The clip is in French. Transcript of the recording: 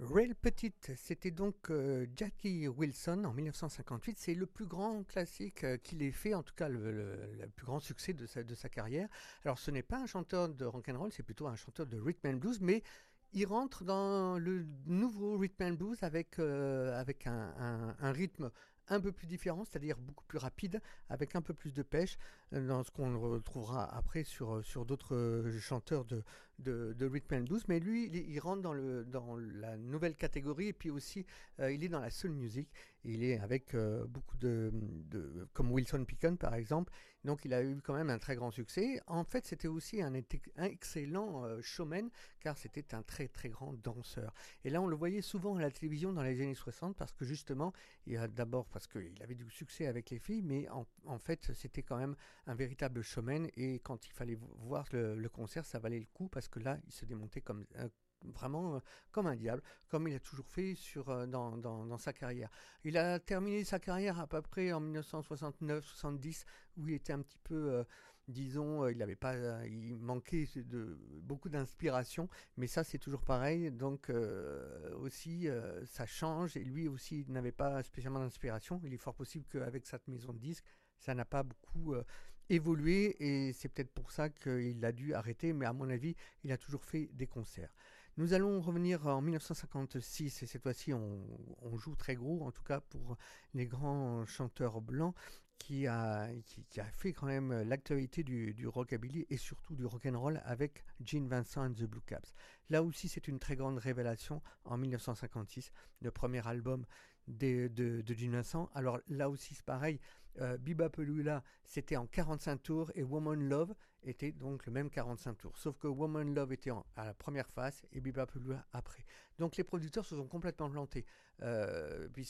Rail Petite, c'était donc Jackie Wilson en 1958. C'est le plus grand classique qu'il ait fait, en tout cas le plus grand succès de sa carrière. Alors ce n'est pas un chanteur de rock'n'roll, c'est plutôt un chanteur de rhythm and blues, mais il rentre dans le nouveau rhythm and blues avec un rythme un peu plus différent, c'est-à-dire beaucoup plus rapide, avec un peu plus de pêche, dans ce qu'on retrouvera après sur d'autres chanteurs de rhythm and blues. Mais lui, il rentre dans la nouvelle catégorie, et puis aussi, il est dans la soul music. Il est avec beaucoup comme Wilson Pickett par exemple. Donc il a eu quand même un très grand succès. En fait, c'était aussi un excellent showman, car c'était un très très grand danseur. Et là, on le voyait souvent à la télévision dans les années 60, parce que justement, d'abord parce qu'il avait du succès avec les filles, mais en fait, c'était quand même un véritable showman. Et quand il fallait voir le concert, ça valait le coup, parce que là, il se démontait vraiment comme un diable, comme il a toujours fait dans sa carrière. Il a terminé sa carrière à peu près en 1969-70, où il était un petit peu, disons, il manquait de beaucoup d'inspiration, mais ça c'est toujours pareil. Donc aussi, ça change, et lui aussi il n'avait pas spécialement d'inspiration. Il est fort possible qu'avec cette maison de disques, ça n'a pas beaucoup évolué, et c'est peut-être pour ça qu'il a dû arrêter, mais à mon avis, il a toujours fait des concerts. Nous allons revenir en 1956, et cette fois-ci on joue très gros, en tout cas pour les grands chanteurs blancs, qui a fait quand même l'actualité du rockabilly et surtout du rock'n'roll avec Gene Vincent and the Blue Caps. Là aussi, c'est une très grande révélation en 1956, le premier album de Gene Vincent. Alors là aussi, c'est pareil, Bebopalooza, c'était en 45 tours, et Woman Love était donc le même 45 tours. Sauf que Woman Love était à la première face et Bebopalooza après. Donc les producteurs se sont complètement plantés, puisque